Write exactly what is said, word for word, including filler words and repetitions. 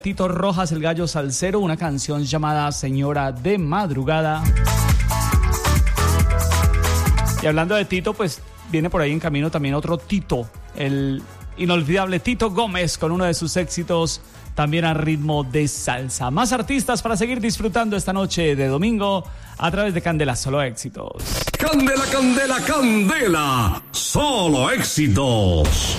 Tito Rojas, el gallo salsero, una canción llamada Señora de Madrugada. Y hablando de Tito, pues viene por ahí en camino también otro Tito, el inolvidable Tito Gómez, con uno de sus éxitos también a ritmo de salsa. Más artistas para seguir disfrutando esta noche de domingo a través de Candela, solo éxitos. Candela, Candela, Candela, solo éxitos.